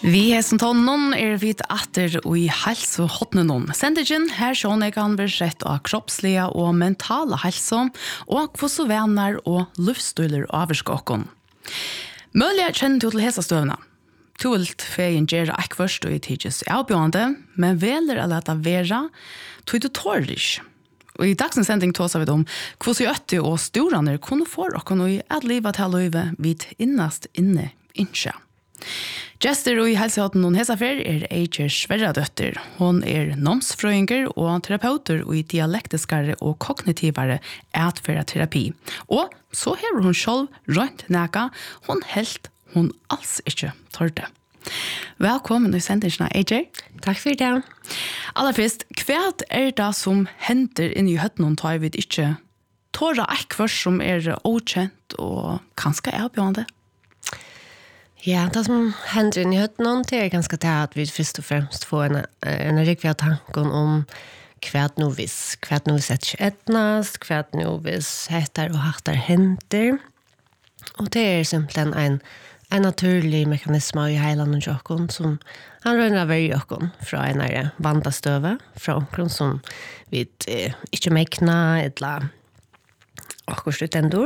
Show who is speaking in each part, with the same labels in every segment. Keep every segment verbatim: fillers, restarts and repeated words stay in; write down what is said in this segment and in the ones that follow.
Speaker 1: Vi er som tonnon er vidt atter og i helse og hotnenon. Sendingen her sånn jeg kan bersett av kroppslige og mentale helse og hvordan venner og livsstiler avskåkken. Mulig kjenner du til hese støvna. Tult feien gjør ikke først og i tids avbjørende, men veler å lete være, tog du tår ikke. Og i dagsens sending tås vi om hvordan øtti og storene kunne få dere i at livet til løyve vidt innast inne innskje. Gjester og i helsehatten og hesafer er Eicher Sverradøtter. Hun er nomsfrøyinger og terapeuter og i dialektiskare og kognitivare atferdterapi. Og så har hun selv rønt næka, hun helt hun alls ikke tørte. Velkommen i sendingen, Eicher.
Speaker 2: Takk for det.
Speaker 1: Aller først, hva er det som henter inn i høtten og tar vi ikke tåra ekkvars som er okjent og kanskje avbjørende?
Speaker 2: Ja, det som händer in i hötten det är ganska det att vi först och främst får en, en riktig tanken om kvärt nu vis, kvärt nu vis ett etnast, kvärt nu vis hettar och hattar händer. Och det är simpelthen en, en naturlig mekanism i hela någon som han rönar varje ökon från en här vandastöve, från någon som vi eh, inte mekna eller och slut ändå.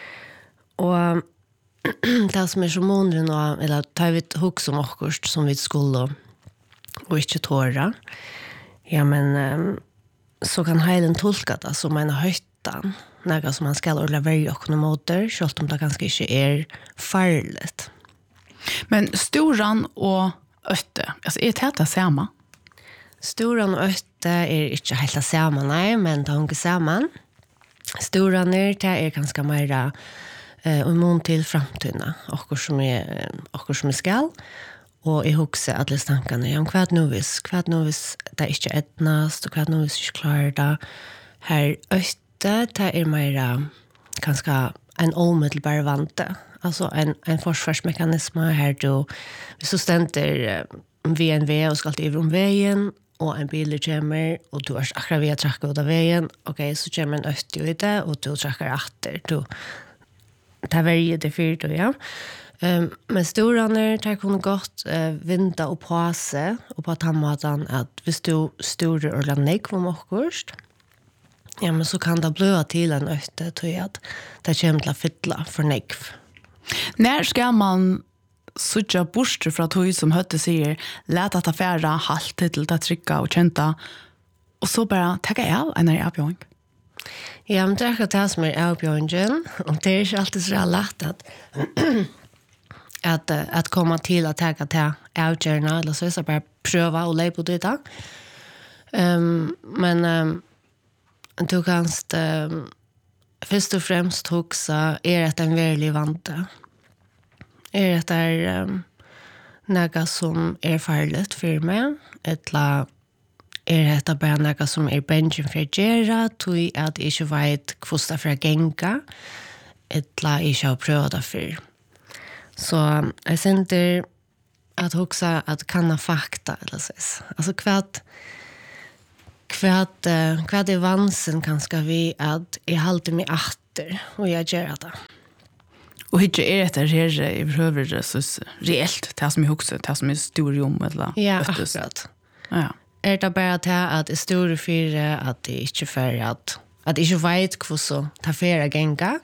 Speaker 2: Och det som er så måneder nå, eller tar vi et hukk som akkurat som vi skulle og ikke tåre, ja, men um, så kan heilen tolka det som en høytan, noe som man skal ordre velge åkne måter, selv om det kanskje ikke er farligt.
Speaker 1: Men storan og øtte, altså er det det samme?
Speaker 2: Storan og øtte er ikke helt det samme, nei, men det er ikke samme. Storan er, det er ganske mer eh och mån till framtiden och som är och som är skall och i huxa alla tankarna om kvart nu vis kvart nu vis det är inte etnast och kvart nu vis är klart där här öste det är mer ganska en omedelbar vante alltså en en försvarsmekanism här då vi så ständer V N V och ska alltid om vägen och en bil kommer och du har akkurat via tracka ut av vägen okej så kommer en öste ut det och du trackar åter då det är väldigt det fyrt ja. Um, men storaner tar kunna gott uh, vinda och på sig och på tamatan att hvis du storer och lämnar kvar mockust. Ja, men så kan det blöa till en ötte till att det kommer till att fylla för nekv.
Speaker 1: När ska man sucha borster från tog som hötte säger lät att affära halt till att trycka och känta och så bara tagga av en här avbjörning?
Speaker 2: Ja, men det är det som är avbjörningen och det är inte alltid så lätt att, att, att komma till att ta till avgörna eller så är det bara pröva och lägga på det. Um, men um, du kan um, först och främst också är det en verklig vante. Är det är um, något som är farligt för mig eller er detta bara något som är bensin för att göra, tog att jag inte vet hvordan för att gänga, eller inte har prövat för. Så jag sänder att också att kanna fakta, eller så. Alltså kvart, kvart, kvart är vansen kanske vi att jag håller mig efter och jag gör det.
Speaker 1: Och inte är det här i behöver så reellt, det som är också, det som är stor om eller
Speaker 2: ja, akkurat.
Speaker 1: Ja.
Speaker 2: Er det bare til at det er store fire, at det ikke er at, at det ikke vet hvordan det er genga.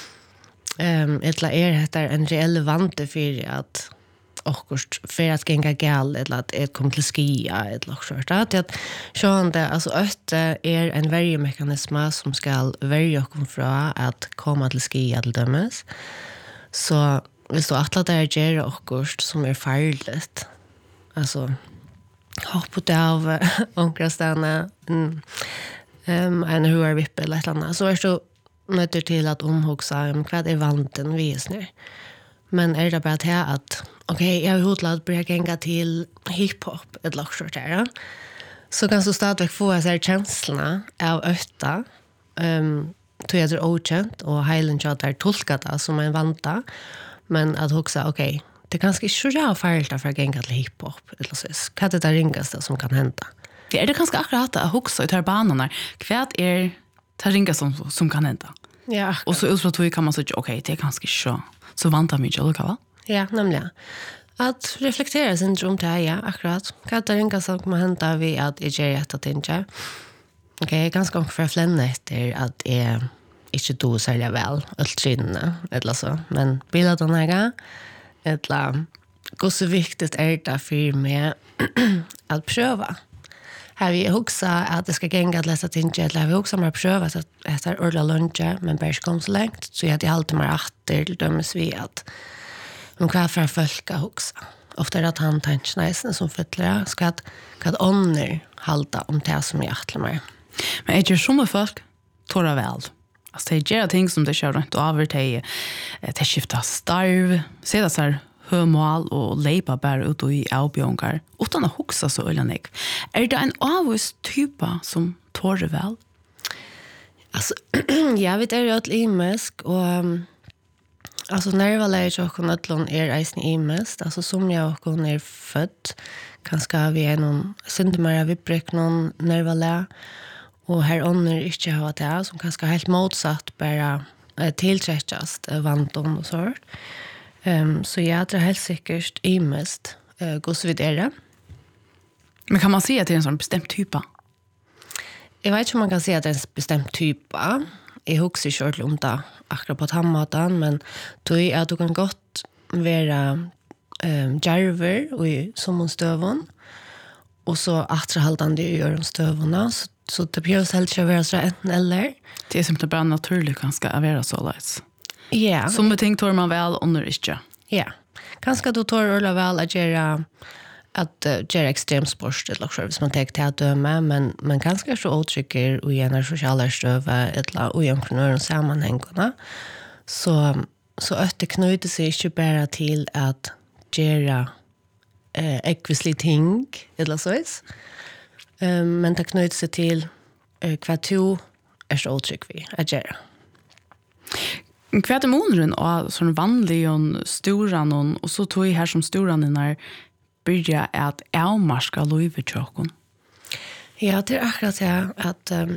Speaker 2: Um, eller er det en reell vante for at akkurat for at genga gal, eller at det kommer til skia, eller akkurat. Det er sånn det, altså øtte er en vergemekanisme som skal verge oss fra at komme til skia til dømes. Så hvis du atler det gjør akkurat som er farligt, altså hoppet av omkrastene mm, um, en huarvippe eller et eller annet, så er det nødt til at omhugsa om hva er vanten vi er snør. Men er det bare til at ok, jeg har hodlatt börja gänga till hiphop ett lockshort där. Så kan så stadigvæk få så här känslorna av ötta ehm tror jag det är okänt och Highland Chat har tolkat det som en vanta, men att också okej, okay, det kanske inte så jag färdigt för att gänga till hiphop eller så. Vad det där ringaste som kan hända.
Speaker 1: Det är det kanske akkurat att huxa ut här banorna. Kvärt är det ringaste som som kan hända.
Speaker 2: Ja.
Speaker 1: Och så utifrån kan man säga okej, okay, det är kanske så så vanta mig ju va?
Speaker 2: Ja, nämligen. att reflektera sin om det, ja, akkurat. Kan det ringa som kommer hända vid att jag gör ett att inte. Okej, okay, ganska mycket för att flänna efter att jag inte då sälja väl, allt trinna, eller så. Men bilda den här, eller hur så viktigt är det för mig att pröva. Här vi också att det ska gänga att läsa till inte, eller vi också har prövat att äta ordla luncher, men bara kom så långt, så jag hade alltid mer atter till dömes vi att om kvar för folk också. Ofta är det att han tanken som fyller ska att att ånder halta om det som jag attlar mig.
Speaker 1: Men är det som folk tåra väl? Alltså det är ting som det kör runt över till att skifta starv, se det så här hömål och leipa bara ut i avbjörngar utan att huxa så öllanig. Är det en avvis typa som tåra väl?
Speaker 2: Alltså, jag vet är ju att imesk och um, alltså nervaläge och konathlon är eisen imest. Alltså som jag och hon är född kanske vi är någon centimeter vi bruk någon nervaläge och här under inte ha det som kanske helt motsatt bara eh, tillträckast eh, vantom och så. Um, så jag tror helt säkert imest uh, går så vidare.
Speaker 1: Men kan man säga att det är en sån bestämd typa?
Speaker 2: Jag vet inte om man kan säga att det är en bestämd typa. Jag huxar kört om det akkurat på tammatan, men då är att du kan gott vara um, djärver och i sommonstövon och så attrahaldande i öronstövorna. Så, så det behövs helt inte vara så enten eller.
Speaker 1: Det är simpelthen bara naturligt kanske att vara så lätt.
Speaker 2: Ja. Yeah.
Speaker 1: Som ting tar man väl under inte.
Speaker 2: Ja. Yeah. Kanske du tar öra väl att göra att uh, göra extremsport eller så hvis man tänker till att döma, men men kanske så uttrycker och gärna sociala stöva eller och jämför sammanhängarna. Så så att det knyter sig inte bara till att göra eh ekvisligt ting eller så is. Um, men det knyter sig till uh, vad du är så uttryck vi att göra.
Speaker 1: Hva er måneden av sånn vanlig og storan og så tog jeg her som storan når byrja at avmarska loive tjokken?
Speaker 2: Ja, det er akkurat det at, um,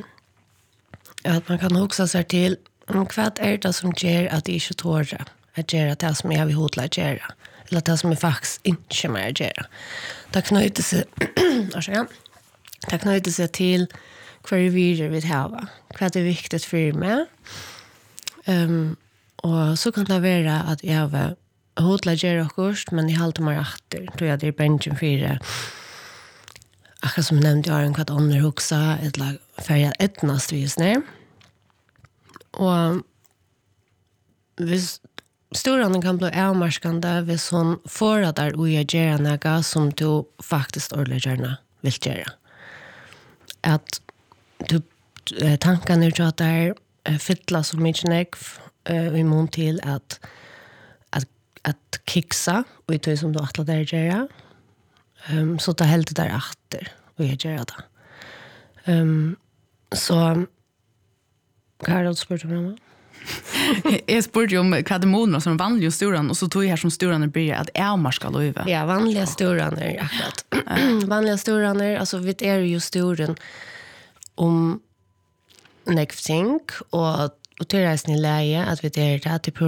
Speaker 2: at man kan huske seg til um, hva er det som gjør at jeg ikke tårer at gjøre det som jeg vil hodle at gjøre eller det som jeg faktisk ikke mer gjøre. Det knyter seg det knyter seg til hva er vi vil ha, hva er viktig for meg. Um, og så kan det være at jeg vil hodla gjøre akkurat, men jeg halte meg etter. Tror jeg det er bensin fire. Akkurat som jeg nevnte, jeg har en kvart ånder hoksa, eller ferdig etnast visner. Og hvis storene kan bli avmarskende, hvis hun får at det er å gjøre noe som du faktisk ordentlig gjerne vil gjøre. At du tankene er at det er fytla så mye nekv uh, i mån til at at, at kiksa og i tog som du atler der gjør um, så det helt der atter og jeg gjør det um, så hva er det du spurte meg om?
Speaker 1: Jeg spurte om hva er måneder som vanlige storan og så tog jeg her som storan blir at avmarska loive.
Speaker 2: Ja, vanlige storan er akkurat vanlige storan er, altså vi er jo storan om nekv ting, og, og til reisen i leie, at vi er det, at